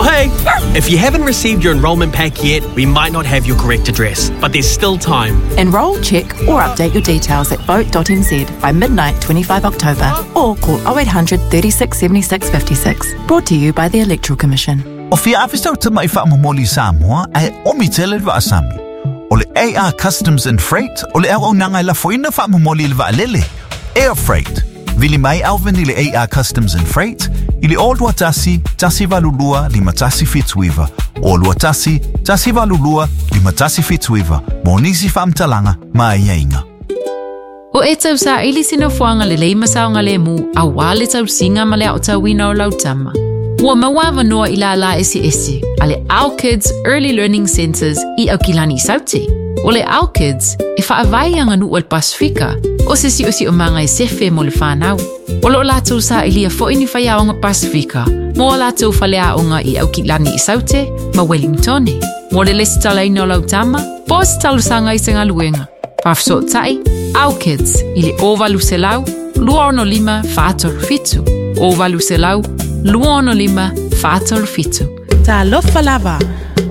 Oh, hey! If you haven't received your enrolment pack yet, we might not have your correct address, but there's still time. Enrol, check or update your details at vote.nz by midnight 25 October or call 0800 36 76 56. Brought to you by the Electoral Commission. O fia afistau tama I whaamomoli Samoa ai omitele le Asami. O le AR Customs and Freight o le au nanga la foina whaamomoli le Vaalele. Air Freight. Vili mai alveni le AR Customs and Freight ili Old Watasi, Tasi Valulua, Limatasi Fitzweaver. Old Watasi, Tasi Valulua, Limatasi Fitzweaver. Monisi Famtalanga, Maiainga. O e tau sa ili sino fuanga le leima saonga le mu a wale tau singa ma le au tau wina o lautama. Ua mawawa noa ila la esi ale Our Kids Early Learning Centers I Aukilani Sauti. O le Our Kids e whaavai anga nu o le Pasifika o se si o manga e sefe mo le whanau. O lo lātou sa ilia fo ini whaiaonga Pasifika mo o lātou whaleaonga I Aukilani I Saute ma Wellingtone. Mo le lesi talaina o lautama, po si talusanga I senga luenga. Pafso tai, Our Kids I le ovalu se lau, luono lima whātor fitu. Ovalu se lau, luono lima whātor fitu. Ta lofa lava.